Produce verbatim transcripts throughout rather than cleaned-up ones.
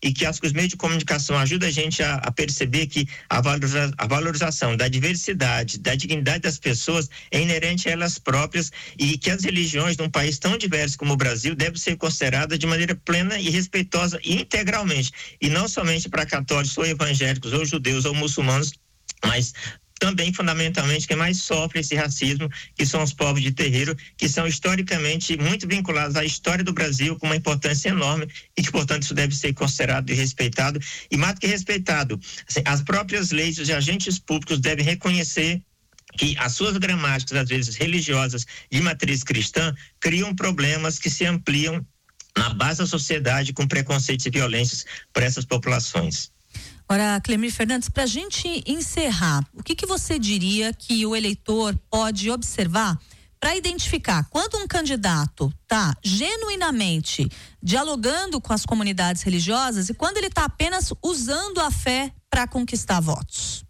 e que acho que os meios de comunicação ajudam a gente a, a perceber que a, valoriza, a valorização da diversidade, da dignidade das pessoas é inerente a elas próprias e que as religiões num país tão diverso como o Brasil devem ser consideradas de maneira plena e respeitosa e integralmente, e não somente para católicos ou evangélicos ou judeus ou muçulmanos, mas também fundamentalmente quem mais sofre esse racismo, que são os povos de terreiro, que são historicamente muito vinculados à história do Brasil com uma importância enorme e que, portanto, isso deve ser considerado e respeitado, e mais do que respeitado, assim, as próprias leis, os agentes públicos devem reconhecer que as suas gramáticas, às vezes religiosas, de matriz cristã, criam problemas que se ampliam na base da sociedade com preconceitos e violências para essas populações. Ora, Clemir Fernandes, para a gente encerrar, o que, que você diria que o eleitor pode observar para identificar quando um candidato está genuinamente dialogando com as comunidades religiosas e quando ele está apenas usando a fé para conquistar votos?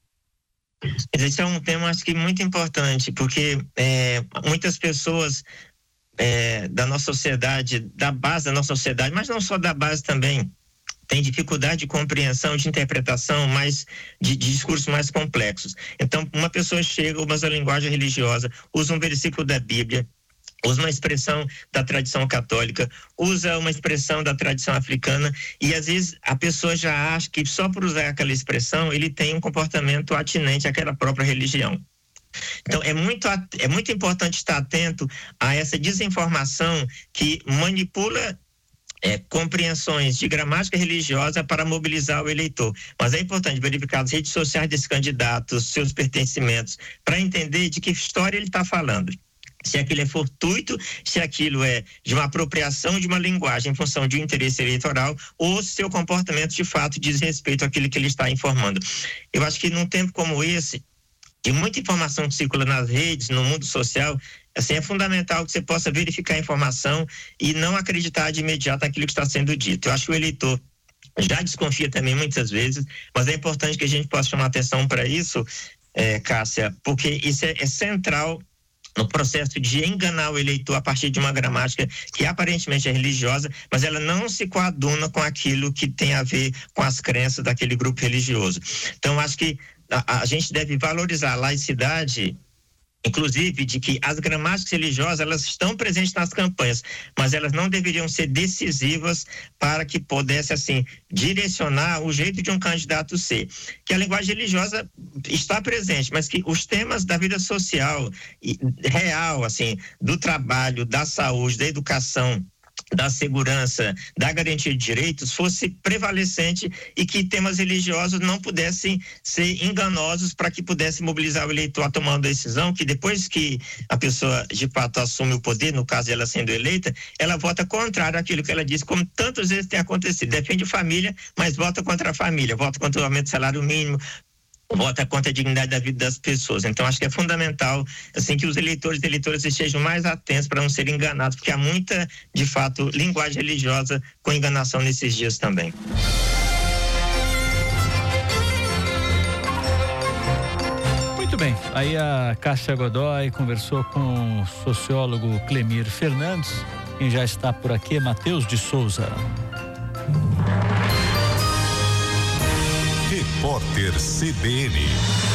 Esse é um tema, acho que muito importante, porque é, muitas pessoas é, da nossa sociedade, da base da nossa sociedade, mas não só da base também, tem dificuldade de compreensão, de interpretação, mais de, de discursos mais complexos. Então, uma pessoa chega, usa a linguagem religiosa, usa um versículo da Bíblia, usa uma expressão da tradição católica, usa uma expressão da tradição africana, e às vezes a pessoa já acha que só por usar aquela expressão ele tem um comportamento atinente àquela própria religião. Então é muito, é muito importante estar atento a essa desinformação que manipula É, compreensões de gramática religiosa para mobilizar o eleitor. Mas é importante verificar as redes sociais desse candidato, seus pertencimentos, para entender de que história ele está falando. Se aquilo é fortuito, se aquilo é de uma apropriação de uma linguagem em função de um interesse eleitoral, ou se seu comportamento de fato diz respeito àquilo que ele está informando. Eu acho que num tempo como esse, de muita informação que circula nas redes, no mundo social, assim, é fundamental que você possa verificar a informação e não acreditar de imediato naquilo que está sendo dito. Eu acho que o eleitor já desconfia também muitas vezes, mas é importante que a gente possa chamar atenção para isso, é, Cássia, porque isso é, é central no processo de enganar o eleitor a partir de uma gramática que aparentemente é religiosa, mas ela não se coaduna com aquilo que tem a ver com as crenças daquele grupo religioso. Então, acho que a, a gente deve valorizar a laicidade, inclusive de que as gramáticas religiosas elas estão presentes nas campanhas, mas elas não deveriam ser decisivas para que pudesse assim direcionar o jeito de um candidato ser. Que a linguagem religiosa está presente, mas que os temas da vida social e real, assim, do trabalho, da saúde, da educação, da segurança, da garantia de direitos fosse prevalecente e que temas religiosos não pudessem ser enganosos para que pudesse mobilizar o eleitor a tomar uma decisão que depois que a pessoa de fato assume o poder, no caso ela sendo eleita, ela vota contrário àquilo que ela disse, como tantas vezes tem acontecido, defende família, mas vota contra a família, vota contra o aumento do salário mínimo, vota contra a dignidade da vida das pessoas. Então acho que é fundamental assim que os eleitores e eleitoras estejam mais atentos para não serem enganados, porque há muita, de fato, linguagem religiosa com enganação nesses dias também. Muito bem, aí a Cássia Godoy conversou com o sociólogo Clemir Fernandes. Quem já está por aqui é Matheus de Souza. Repórter C B N.